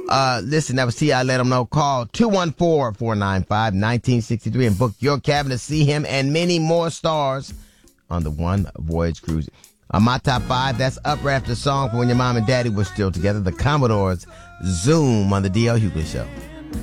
Listen, that was T.I. Let him know. Call 214-495-1963 and book your cabin to see him and many more stars on the One Voyage Cruise. On my top five, that's up right after the song from when your mom and daddy were still together, the Commodores' Zoom on the D.L. Hughley Show.